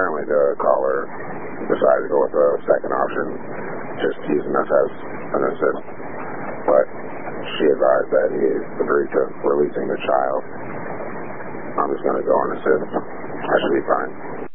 apparently the caller decided to go with the second option, just using us as an assist. But she advised that he agreed to releasing the child. I'm just going to go and assist. I should be fine.